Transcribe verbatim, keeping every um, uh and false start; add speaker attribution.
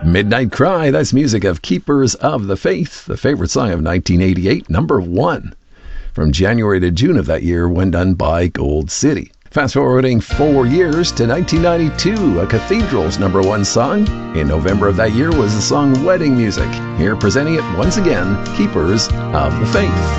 Speaker 1: Midnight Cry, that's music of Keepers of the Faith, the favorite song of nineteen eighty-eight, number one. From January to June of that year when done by Gold City. Fast forwarding four years to nineteen ninety-two, a Cathedral's number one song. In November of that year was the song Wedding Music. Here presenting it once again, Keepers of the Faith.